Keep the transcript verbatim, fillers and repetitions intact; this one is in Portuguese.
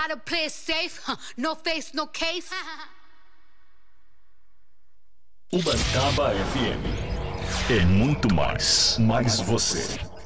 gotta play it safe, huh? No face, no case. Ubatuba F M é muito mais, mais você.